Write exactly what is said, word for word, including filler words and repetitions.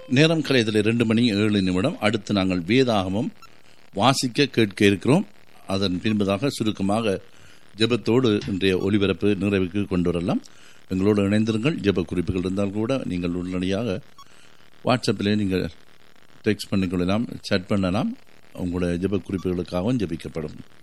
நேரம் கலையத்தில் இரண்டு மணி ஏழு நிமிடம். அடுத்து நாங்கள் வேதாகமம் வாசிக்க கேட்க இருக்கிறோம். அதன் பின்பதாக சுருக்கமாக ஜெபத்தோடு இன்றைய ஒலிபரப்பு நிறைவுக்கு கொண்டு வரலாம். எங்களோடு இணைந்திருங்கள். ஜெப குறிப்புகள் இருந்தால் கூட நீங்கள் உடனடியாக வாட்ஸ்அப்பிலே நீங்கள் டெக்ஸ்ட் பண்ணிக்கொள்ளலாம், சேட் பண்ணலாம். உங்களுடைய ஜெப குறிப்புகளுக்காகவும் ஜெபிக்கப்படும்.